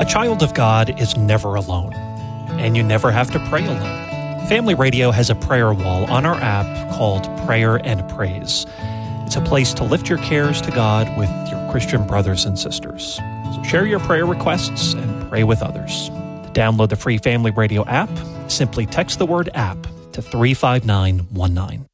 A child of God is never alone, and you never have to pray alone. Family Radio has a prayer wall on our app called Prayer and Praise. It's a place to lift your cares to God with your Christian brothers and sisters. So share your prayer requests and pray with others. To download the free Family Radio app, simply text the word app to 35919.